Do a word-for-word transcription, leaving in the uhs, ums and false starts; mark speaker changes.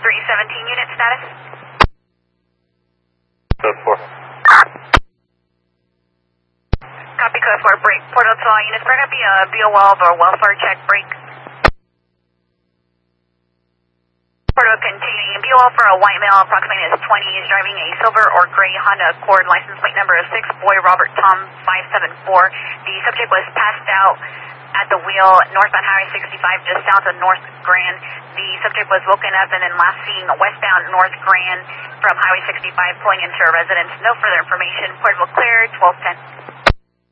Speaker 1: three seventeen unit status.
Speaker 2: Code four.
Speaker 1: Copy code four, break. Portal to all units. There going to be a B O L or welfare check break. Portal containing B O L for a white male, approximately is twenty, is driving a silver or gray Honda Accord, license plate number is six, boy Robert Tom five seven four. The subject was passed out at the wheel northbound Highway sixty-five, just south of North Grand. The subject was woken up and then last seen westbound North Grand from Highway sixty-five, pulling into a residence. No further information. Portable clear, twelve ten.